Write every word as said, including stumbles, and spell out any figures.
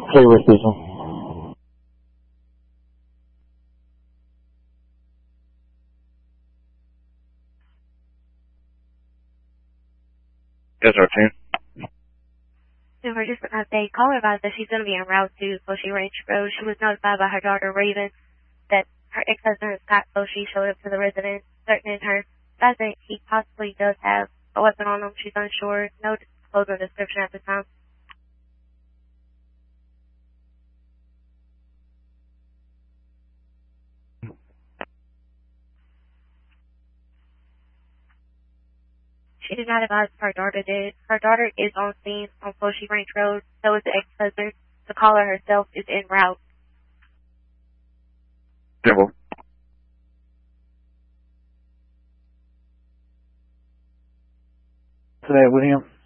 Clear with Cecil. Yes, our team. And we're just an update. Call her about that she's going to be en route to Foshy Ranch Road. She was notified by her daughter Raven that her ex-husband Scott Foshy showed up to the residence, threatening her. Says that he possibly does have a weapon on him. She's unsure. No disclosure description at the time. She did not advise her daughter did. Her daughter is on scene on Foshy Ranch Road. So is the ex-husband. The caller herself is en route. Simple. Today, William.